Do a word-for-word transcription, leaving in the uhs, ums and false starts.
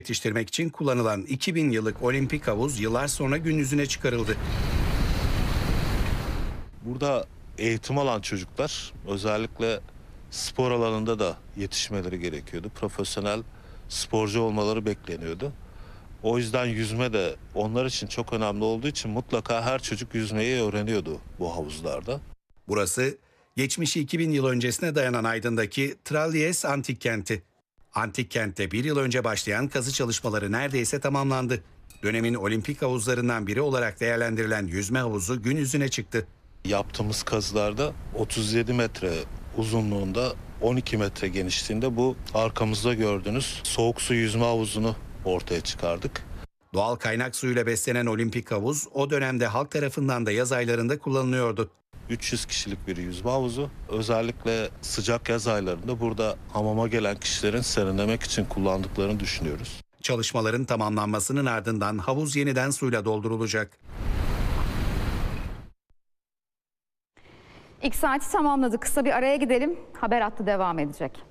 Yetiştirmek için kullanılan iki bin yıllık olimpik havuz yıllar sonra gün yüzüne çıkarıldı. Burada eğitim alan çocuklar özellikle spor alanında da yetişmeleri gerekiyordu. Profesyonel sporcu olmaları bekleniyordu. O yüzden yüzme de onlar için çok önemli olduğu için mutlaka her çocuk yüzmeyi öğreniyordu bu havuzlarda. Burası geçmişi iki bin yıl öncesine dayanan Aydın'daki Trallies Antik Kenti. Antik kentte bir yıl önce başlayan kazı çalışmaları neredeyse tamamlandı. Dönemin olimpik havuzlarından biri olarak değerlendirilen yüzme havuzu gün yüzüne çıktı. Yaptığımız kazılarda otuz yedi metre uzunluğunda, on iki metre genişliğinde bu arkamızda gördüğünüz soğuk su yüzme havuzunu ortaya çıkardık. Doğal kaynak suyuyla beslenen olimpik havuz o dönemde halk tarafından da yaz aylarında kullanılıyordu. üç yüz kişilik bir yüzme havuzu. Özellikle sıcak yaz aylarında burada hamama gelen kişilerin serinlemek için kullandıklarını düşünüyoruz. Çalışmaların tamamlanmasının ardından havuz yeniden suyla doldurulacak. İlk saati tamamladık. Kısa bir araya gidelim. Haber hattı devam edecek.